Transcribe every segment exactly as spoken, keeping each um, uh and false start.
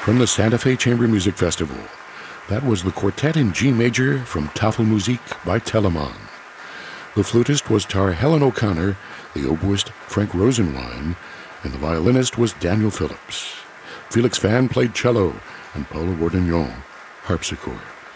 From the Santa Fe Chamber Music Festival, that was the Quartet in G Major from Tafelmusik by Telemann. The flutist was Tara Helen O'Connor, the oboist Frank Rosenwein, and the violinist was Daniel Phillips. Felix Fan played cello, and Paula Bourdignon harpsichord.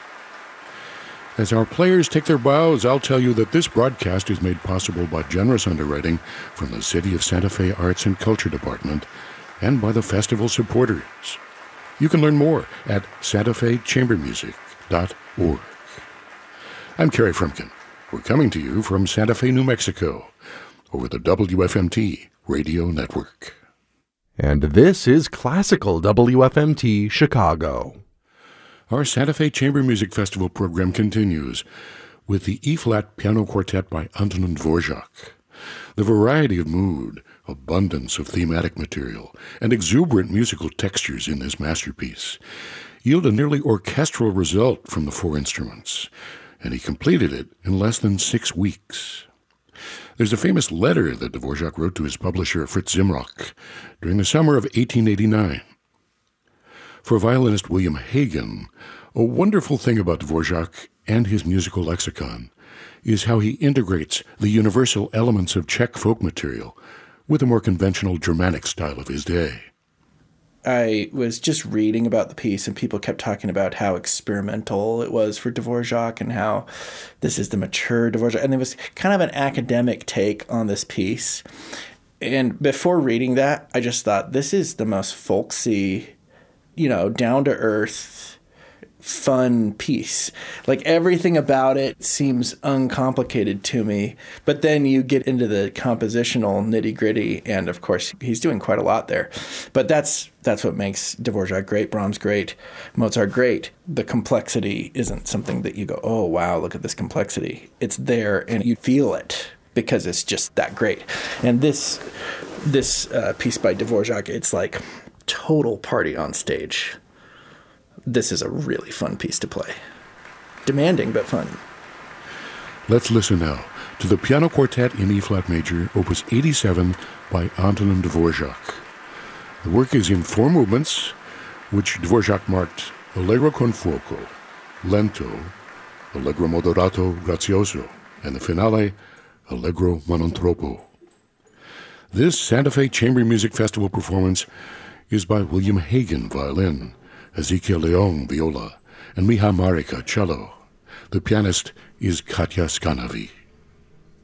As our players take their bows, I'll tell you that this broadcast is made possible by generous underwriting from the City of Santa Fe Arts and Culture Department and by the festival supporters. You can learn more at santa fe chamber music dot org. I'm Kerry Frumkin. We're coming to you from Santa Fe, New Mexico, over the W F M T radio network. And this is Classical W F M T Chicago. Our Santa Fe Chamber Music Festival program continues with the E-flat Piano Quartet by Antonin Dvorak. The variety of mood, abundance of thematic material, and exuberant musical textures in this masterpiece yield a nearly orchestral result from the four instruments, and he completed it in less than six weeks. There's a famous letter that Dvorak wrote to his publisher, Fritz Zimrock, during the summer of eighteen eighty-nine. For violinist William Hagen, a wonderful thing about Dvorak and his musical lexicon is how he integrates the universal elements of Czech folk material with the more conventional Germanic style of his day. I was just reading about the piece, and people kept talking about how experimental it was for Dvorak and how this is the mature Dvorak. And there was kind of an academic take on this piece. And before reading that, I just thought, this is the most folksy, you know, down-to-earth, fun piece. Like, everything about it seems uncomplicated to me, but then you get into the compositional nitty-gritty, and of course he's doing quite a lot there. But that's that's what makes Dvorak great, Brahms great, Mozart great. The complexity isn't something that you go, oh wow, look at this complexity. It's there and you feel it because it's just that great. And this this uh, piece by Dvorak, it's like total party on stage. This is a really fun piece to play. Demanding, but fun. Let's listen now to the Piano Quartet in E-flat major, opus eighty-seven by Antonin Dvorak. The work is in four movements, which Dvorak marked Allegro con fuoco, Lento, Allegro moderato grazioso, and the finale, Allegro ma non troppo. This Santa Fe Chamber Music Festival performance is by William Hagen, violin, Ezekiel Leon, viola, and Miha Marika, cello. The pianist is Katja Skanavi.